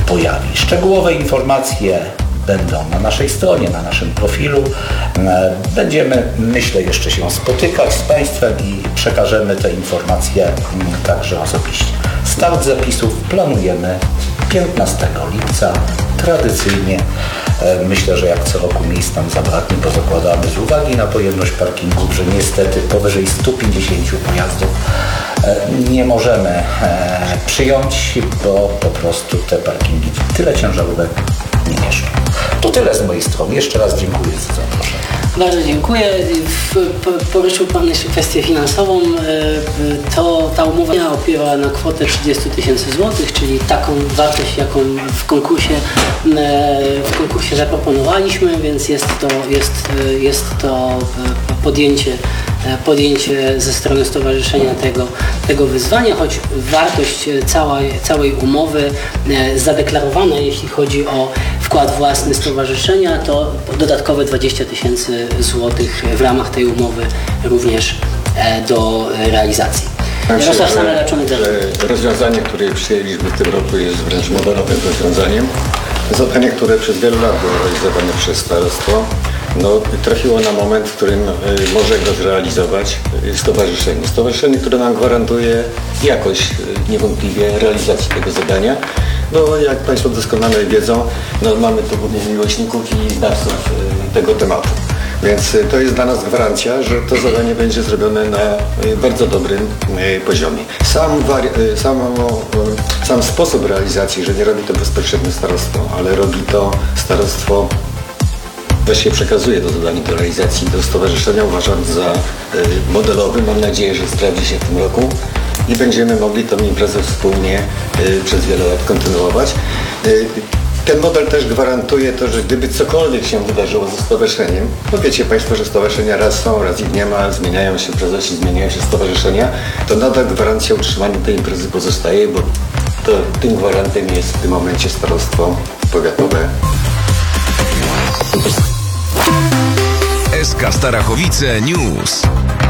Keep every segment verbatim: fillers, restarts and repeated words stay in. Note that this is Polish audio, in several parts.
pojawi. Szczegółowe informacje będą na naszej stronie, na naszym profilu. Będziemy, myślę, jeszcze się spotykać z Państwem i przekażemy te informacje także osobiście. Start zapisów planujemy piętnastego lipca. Tradycyjnie myślę, że jak co roku miejsc nam zabraknie, bo zakładamy z uwagi na pojemność parkingów, że niestety powyżej stu pięćdziesięciu pojazdów nie możemy przyjąć, bo po prostu te parkingi tyle ciężarówek nie mieszczą. To tyle z mojej strony. Jeszcze raz dziękuję za zaproszenie. Bardzo dziękuję. Poruszył Pan jeszcze kwestię finansową. To ta umowa opiera na kwotę trzydzieści tysięcy złotych, czyli taką wartość, jaką w konkursie, w konkursie zaproponowaliśmy, więc jest to, jest, jest to podjęcie, podjęcie ze strony stowarzyszenia tego, tego wyzwania, choć wartość całej, całej umowy zadeklarowana, jeśli chodzi o wkład własny stowarzyszenia, to dodatkowe dwadzieścia tysięcy złotych w ramach tej umowy również do realizacji. Myślę, że rozwiązanie, które przyjęliśmy w tym roku, jest wręcz modelowym rozwiązaniem. Zadanie, które przez wiele lat było realizowane przez starostwo, no, trafiło na moment, w którym y, może go zrealizować y, stowarzyszenie. Stowarzyszenie, które nam gwarantuje jakość y, niewątpliwie realizacji tego zadania. No, jak Państwo doskonale wiedzą, no, mamy tu głównie miłośników i znawców y, tego tematu. Więc y, to jest dla nas gwarancja, że to zadanie będzie zrobione na y, bardzo dobrym y, poziomie. Sam, y, sam, y, sam sposób realizacji, że nie robi to bezpośrednio starostwo, ale robi to starostwo, właśnie przekazuje to zadanie do realizacji do stowarzyszenia, uważam za y, modelowy. Mam nadzieję, że sprawdzi się w tym roku i będziemy mogli tę imprezę wspólnie y, przez wiele lat kontynuować. Y, ten model też gwarantuje to, że gdyby cokolwiek się wydarzyło ze stowarzyszeniem, no wiecie Państwo, że stowarzyszenia raz są, raz ich nie ma, zmieniają się prezesi, zmieniają się stowarzyszenia, to nadal gwarancja utrzymania tej imprezy pozostaje, bo to, tym gwarantem jest w tym momencie starostwo powiatowe. S K Starachowice News.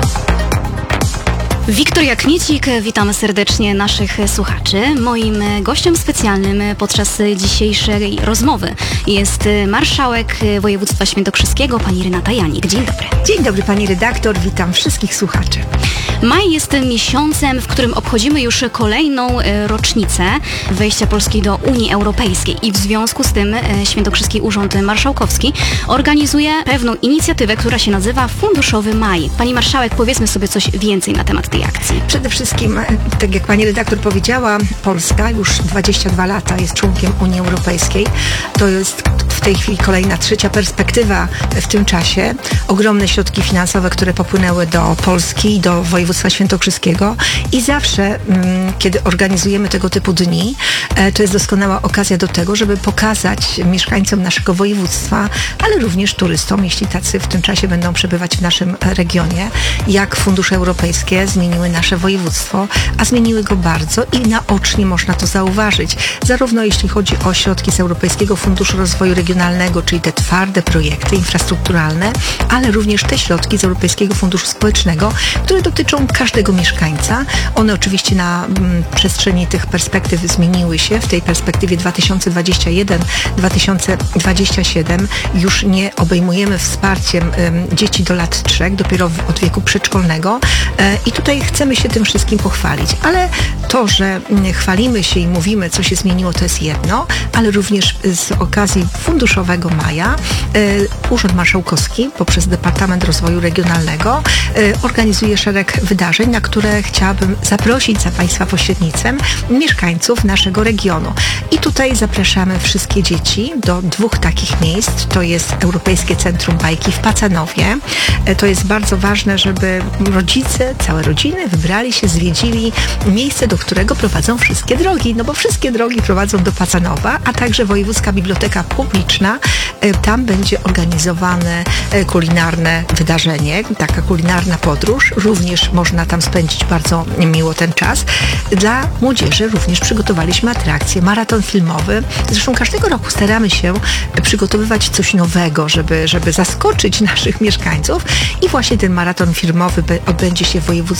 Wiktoria Kniecik, witamy serdecznie naszych słuchaczy. Moim gościem specjalnym podczas dzisiejszej rozmowy jest marszałek województwa świętokrzyskiego, pani Renata Janik. Dzień dobry. Dzień dobry pani redaktor, witam wszystkich słuchaczy. Maj jest miesiącem, w którym obchodzimy już kolejną rocznicę wejścia Polski do Unii Europejskiej i w związku z tym Świętokrzyski Urząd Marszałkowski organizuje pewną inicjatywę, która się nazywa Funduszowy Maj. Pani marszałek, powiedzmy sobie coś więcej na temat tej akcji. Przede wszystkim, tak jak pani redaktor powiedziała, Polska już dwadzieścia dwa lata jest członkiem Unii Europejskiej. To jest w tej chwili kolejna trzecia perspektywa w tym czasie. Ogromne środki finansowe, które popłynęły do Polski i do województwa świętokrzyskiego i zawsze, mm, kiedy organizujemy tego typu dni, e, to jest doskonała okazja do tego, żeby pokazać mieszkańcom naszego województwa, ale również turystom, jeśli tacy w tym czasie będą przebywać w naszym regionie, jak fundusze europejskie zmieniły nasze województwo, a zmieniły go bardzo i naocznie można to zauważyć. Zarówno jeśli chodzi o środki z Europejskiego Funduszu Rozwoju Regionalnego, czyli te twarde projekty infrastrukturalne, ale również te środki z Europejskiego Funduszu Społecznego, które dotyczą każdego mieszkańca. One oczywiście na m, przestrzeni tych perspektyw zmieniły się. W tej perspektywie dwa tysiące dwudziesty pierwszy do dwa tysiące dwudziestego siódmego już nie obejmujemy wsparciem um, dzieci do lat trzech, dopiero w, od wieku przedszkolnego. E, I tutaj chcemy się tym wszystkim pochwalić. Ale to, że m, chwalimy się i mówimy, co się zmieniło, to jest jedno, ale również z okazji Funduszowego Maja e, Urząd Marszałkowski poprzez Departament Rozwoju Regionalnego e, organizuje szereg wydarzeń, na które chciałabym zaprosić za Państwa pośrednictwem mieszkańców naszego regionu. I tutaj zapraszamy wszystkie dzieci do dwóch takich miejsc. To jest Europejskie Centrum Bajki w Pacanowie. To jest bardzo ważne, żeby rodzice, całe rodziny wybrali się, zwiedzili miejsce, do którego prowadzą wszystkie drogi, no bo wszystkie drogi prowadzą do Pacanowa, a także Wojewódzka Biblioteka Publiczna. Tam będzie organizowane kulinarne wydarzenie, taka kulinarna podróż. Również można tam spędzić bardzo miło ten czas. Dla młodzieży również przygotowaliśmy atrakcje, maraton filmowy. Zresztą każdego roku staramy się przygotowywać coś nowego, żeby, żeby zaskoczyć naszych mieszkańców i właśnie ten maraton filmowy odbędzie się w wojewódzkim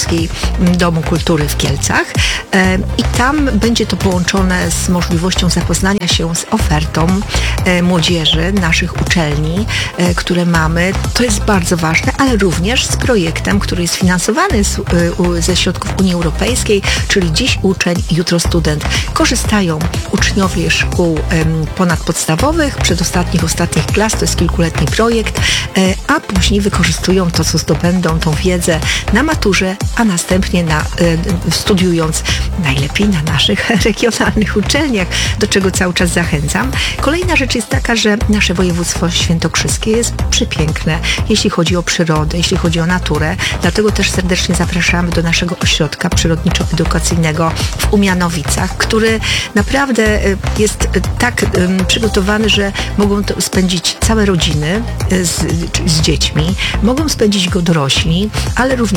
Ogólnopolskiej Domu Kultury w Kielcach e, i tam będzie to połączone z możliwością zapoznania się z ofertą e, młodzieży naszych uczelni, e, które mamy. To jest bardzo ważne, ale również z projektem, który jest finansowany z, e, ze środków Unii Europejskiej, czyli dziś uczeń, jutro student. Korzystają uczniowie szkół e, ponadpodstawowych, przedostatnich, ostatnich klas, to jest kilkuletni projekt, e, a później wykorzystują to, co zdobędą, tą wiedzę na maturze, a następnie na, e, studiując najlepiej na naszych regionalnych uczelniach, do czego cały czas zachęcam. Kolejna rzecz jest taka, że nasze województwo świętokrzyskie jest przepiękne, jeśli chodzi o przyrodę, jeśli chodzi o naturę. Dlatego też serdecznie zapraszamy do naszego ośrodka przyrodniczo-edukacyjnego w Umianowicach, który naprawdę jest tak przygotowany, że mogą to spędzić całe rodziny z, z dziećmi, mogą spędzić go dorośli, ale również